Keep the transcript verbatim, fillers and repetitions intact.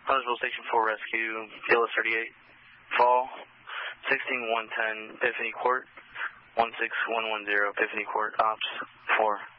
Huntersville Station four Rescue, P L S thirty-eight, fall, sixteen one ten, Epiphany Court, one six one one zero, Epiphany Court, Ops, four.